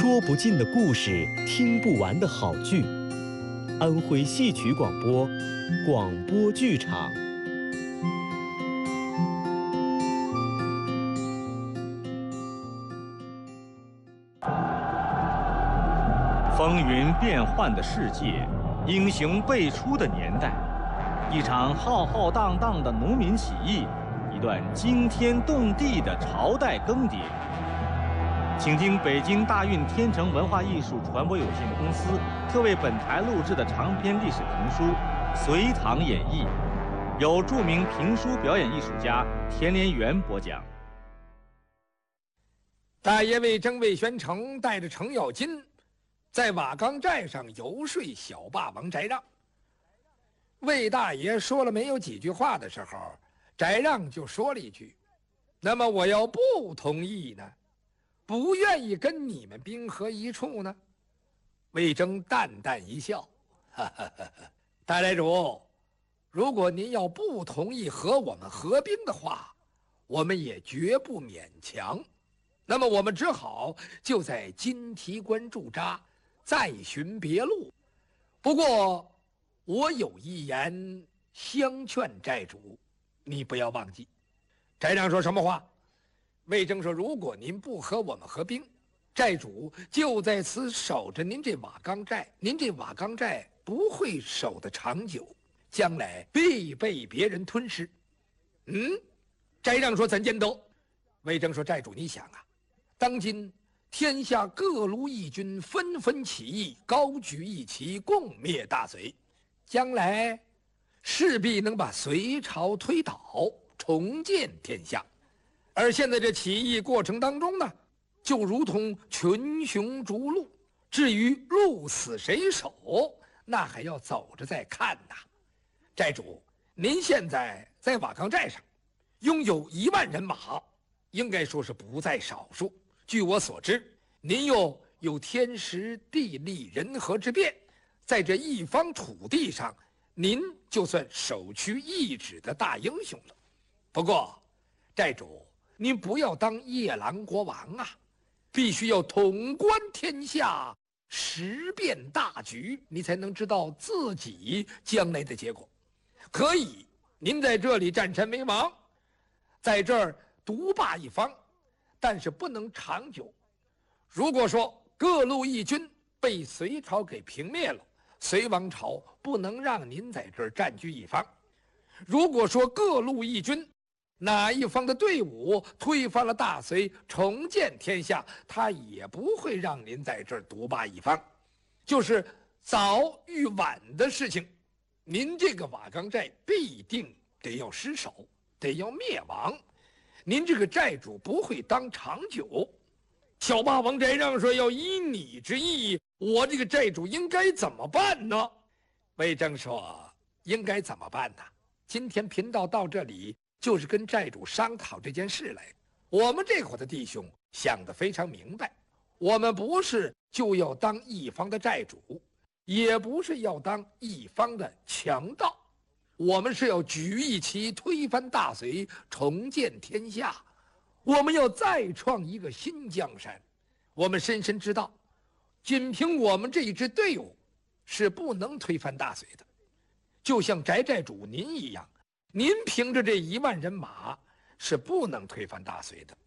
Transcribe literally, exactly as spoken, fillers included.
说不尽的故事，听不完的好剧。安徽戏曲广播，广播剧场。 风云变幻的世界，英雄辈出的年代，一场浩浩荡荡的农民起义，一段惊天动地的朝代更迭。请听北京大运天成文化艺术传播有限公司特为本台录制的长篇历史评书《隋唐演义》，由著名评书表演艺术家田连元播讲。 大爷魏征、魏宣成带着程咬金在瓦岗寨上游说小霸王翟让。魏大爷说了没有几句话的时候，翟让就说了一句：“那么我要不同意呢？不愿意跟你们兵合一处呢？”魏征淡淡一笑：“哈哈哈哈，大寨主，如果您要不同意和我们合兵的话，我们也绝不勉强。那么我们只好就在金提关驻扎，再寻别路。不过我有一言相劝寨主，你不要忘记。”翟让说什么话？魏征说：“如果您不和我们合兵，寨主就在此守着您这瓦岗寨，您这瓦岗寨不会守得长久，将来必被别人吞噬。”嗯，翟让说：“怎见得？”魏征说：“寨主，你想啊，当今天下各路义军纷纷起义，高举义旗，共灭大隋，将来势必能把隋朝推倒，重建天下。而现在这起义过程当中呢，就如同群雄逐鹿，至于鹿死谁手，那还要走着再看呐。寨主，您现在在瓦岗寨上拥有一万人马，应该说是不在少数。据我所知，您又有天时地利人和之便，在这一方土地上，您就算首屈一指的大英雄了。不过寨主，您不要当夜郎国王啊，必须要统观天下，识辨大局，你才能知道自己将来的结果。可以您在这里占山为王，在这儿独霸一方，但是不能长久。如果说各路义军被隋朝给平灭了，隋王朝不能让您在这儿占据一方。如果说各路义军哪一方的队伍推翻了大隋，重建天下，他也不会让您在这儿独霸一方。就是早与晚的事情，您这个瓦岗寨必定得要失守，得要灭亡。您这个寨主不会当长久。小霸王翟让说：“要依你之意，我这个寨主应该怎么办呢？”魏征说：“应该怎么办呢？今天贫道到这里就是跟寨主商讨这件事来。我们这伙的弟兄想得非常明白，我们不是就要当一方的寨主，也不是要当一方的强盗，我们是要举义旗推翻大隋，重建天下。我们要再创一个新江山。我们深深知道，仅凭我们这一支队伍是不能推翻大隋的。就像翟寨主您一样，您凭着这一万人马是不能推翻大隋的。